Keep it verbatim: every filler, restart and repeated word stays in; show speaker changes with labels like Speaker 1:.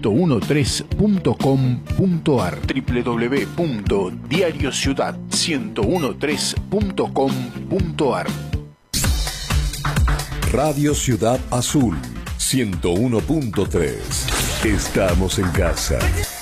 Speaker 1: tres punto com punto ar, doble u doble u doble u punto diario ciudad ciento tres punto com punto ar.
Speaker 2: Radio Ciudad Azul ciento uno punto tres. Estamos en casa.